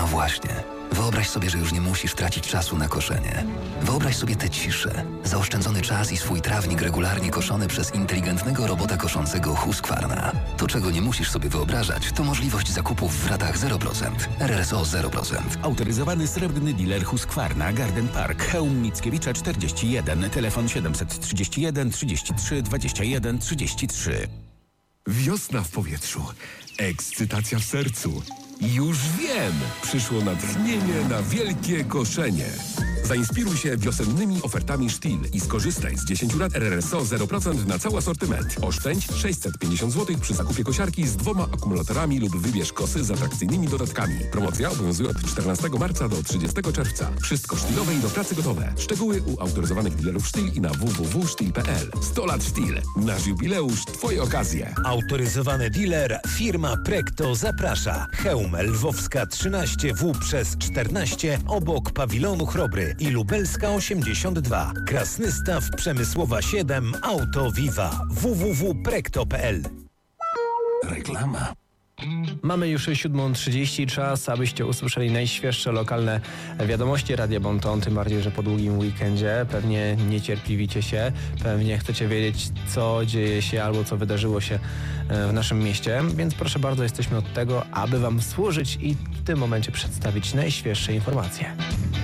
No właśnie. Wyobraź sobie, że już nie musisz tracić czasu na koszenie. Wyobraź sobie tę ciszę, zaoszczędzony czas i swój trawnik regularnie koszony przez inteligentnego robota koszącego Husqvarna. To, czego nie musisz sobie wyobrażać, to możliwość zakupów w ratach 0%. RRSO 0%. Autoryzowany srebrny dealer Husqvarna, Garden Park, Chełm Mickiewicza 41, telefon 731 33 21 33. Wiosna w powietrzu, ekscytacja w sercu. Już wiem! Przyszło natchnienie na wielkie koszenie. Zainspiruj się wiosennymi ofertami Stihl i skorzystaj z 10 lat RRSO 0% na cały asortyment. Oszczędź 650 zł przy zakupie kosiarki z 2 akumulatorami lub wybierz kosy z atrakcyjnymi dodatkami. Promocja obowiązuje od 14 marca do 30 czerwca. Wszystko Stihlowe i do pracy gotowe. Szczegóły u autoryzowanych dealerów Stihl i na www.stihl.pl. 100 lat Stihl. Nasz jubileusz, twoje okazje. Autoryzowany dealer firma Precto zaprasza. Chełm Lwowska 13W przez 14 obok pawilonu Chrobry i Lubelska 82. Krasnystaw Przemysłowa 7 Auto Viva. www.precto.pl. Reklama. Mamy już 7:30, czas, abyście usłyszeli najświeższe lokalne wiadomości Radia Bon Ton, tym bardziej, że po długim weekendzie pewnie niecierpliwicie się, pewnie chcecie wiedzieć, co dzieje się albo co wydarzyło się w naszym mieście, więc proszę bardzo, jesteśmy od tego, aby wam służyć i w tym momencie przedstawić najświeższe informacje.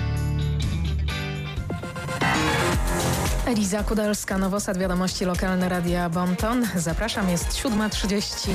Eliza Kudelska, Nowosad, wiadomości lokalne Radia Bon Ton. Zapraszam, jest 7:30.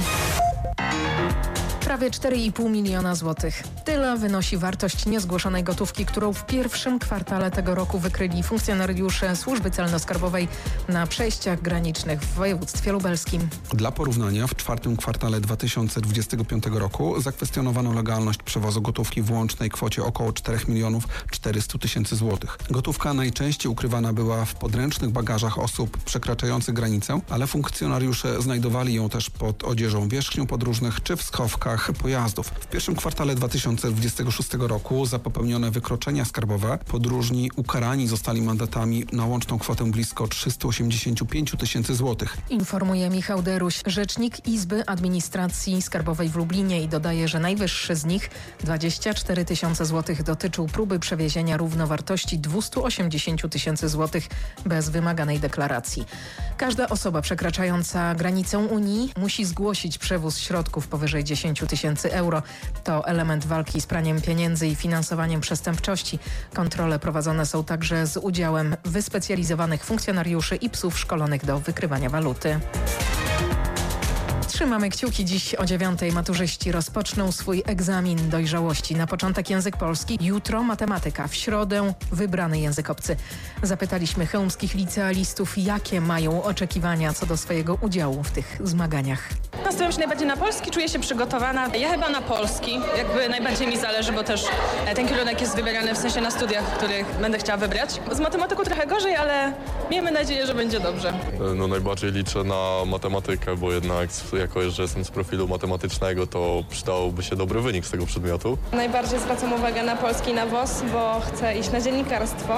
Prawie 4,5 miliona złotych. Tyle wynosi wartość niezgłoszonej gotówki, którą w pierwszym kwartale tego roku wykryli funkcjonariusze Służby Celno-Skarbowej na przejściach granicznych w województwie lubelskim. Dla porównania w czwartym kwartale 2025 roku zakwestionowano legalność przewozu gotówki w łącznej kwocie około 4 milionów 400 tysięcy złotych. Gotówka najczęściej ukrywana była w podręcznych bagażach osób przekraczających granicę, ale funkcjonariusze znajdowali ją też pod odzieżą wierzchnią podróżnych czy w schowkach pojazdów. W pierwszym kwartale 2026 roku za popełnione wykroczenia skarbowe podróżni ukarani zostali mandatami na łączną kwotę blisko 385 tysięcy złotych. Informuje Michał Deruś, rzecznik Izby Administracji Skarbowej w Lublinie i dodaje, że najwyższy z nich, 24 tysiące złotych, dotyczył próby przewiezienia równowartości 280 tysięcy złotych bez wymaganej deklaracji. Każda osoba przekraczająca granicę Unii musi zgłosić przewóz środków powyżej 10 tysięcy euro. To element walki z praniem pieniędzy i finansowaniem przestępczości. Kontrole prowadzone są także z udziałem wyspecjalizowanych funkcjonariuszy i psów szkolonych do wykrywania waluty. Trzymamy kciuki. Dziś o 9:00 maturzyści rozpoczną swój egzamin dojrzałości. Na początek język polski, jutro matematyka, w środę wybrany język obcy. Zapytaliśmy chełmskich licealistów, jakie mają oczekiwania co do swojego udziału w tych zmaganiach. Nastawiam się najbardziej na polski, czuję się przygotowana. Ja chyba na polski, jakby najbardziej mi zależy, bo też ten kierunek jest wybierany w sensie na studiach, których będę chciała wybrać. Z matematyką trochę gorzej, ale miejmy nadzieję, że będzie dobrze. No najbardziej liczę na matematykę, bo jednak jako, że jestem z profilu matematycznego, to przydałoby się dobry wynik z tego przedmiotu. Najbardziej zwracam uwagę na polski i na WOS, bo chcę iść na dziennikarstwo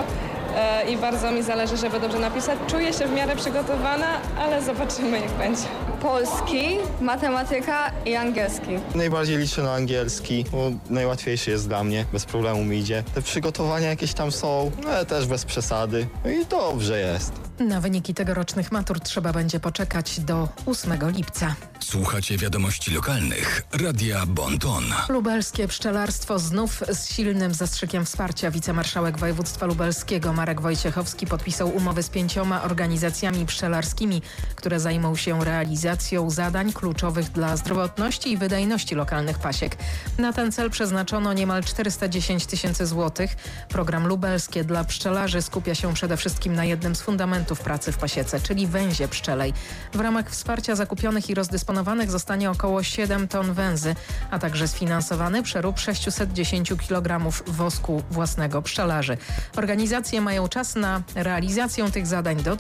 i bardzo mi zależy, żeby dobrze napisać. Czuję się w miarę przygotowana, ale zobaczymy, jak będzie. Polski, matematyka i angielski. Najbardziej liczę na angielski, bo najłatwiejszy jest dla mnie, bez problemu mi idzie. Te przygotowania jakieś tam są, ale też bez przesady. No i dobrze jest. Na wyniki tegorocznych matur trzeba będzie poczekać do 8 lipca. Słuchacie wiadomości lokalnych Radia Bon Ton. Lubelskie pszczelarstwo znów z silnym zastrzykiem wsparcia. Wicemarszałek województwa lubelskiego Marek Wojciechowski podpisał umowy z 5 organizacjami pszczelarskimi, które zajmą się realizacją zadań kluczowych dla zdrowotności i wydajności lokalnych pasiek. Na ten cel przeznaczono niemal 410 tysięcy złotych. Program Lubelskie dla pszczelarzy skupia się przede wszystkim na jednym z fundamentów pracy w pasiece, czyli węzie pszczelej. W ramach wsparcia zakupionych i rozdysponowanych zostanie około 7 ton węzy, a także sfinansowany przerób 610 kg wosku własnego pszczelarzy. Organizacje mają czas na realizację tych zadań do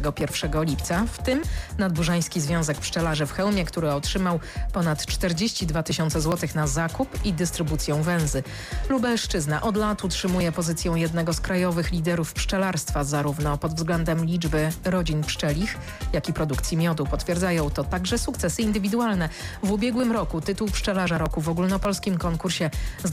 31 lipca, w tym Nadburzański Związek Pszczelarzy w Chełmie, który otrzymał ponad 42 tysiące złotych na zakup i dystrybucję węzy. Lubelszczyzna od lat utrzymuje pozycję jednego z krajowych liderów pszczelarstwa, zarówno pod względem liczby rodzin pszczelich, jak i produkcji miodu. Potwierdzają to także sukcesy indywidualne. W ubiegłym roku tytuł Pszczelarza Roku w ogólnopolskim konkursie